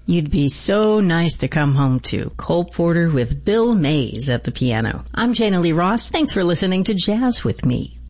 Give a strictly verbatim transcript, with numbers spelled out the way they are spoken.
You'd be so nice to come home to. Cole Porter with Bill Mays at the piano. I'm Jana Lee Ross. Thanks for listening to Jazz with Me.